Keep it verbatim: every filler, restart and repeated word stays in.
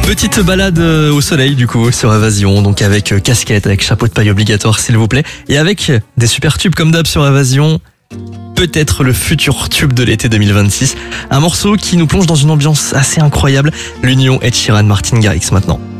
Petite balade au soleil du coup sur Évasion, donc avec casquette, avec chapeau de paille obligatoire s'il vous plaît, et avec des super tubes comme d'hab sur Évasion. Peut-être le futur tube de l'été deux mille vingt-six, un morceau qui nous plonge dans une ambiance assez incroyable, l'union Ed Sheeran Martin Garrix maintenant.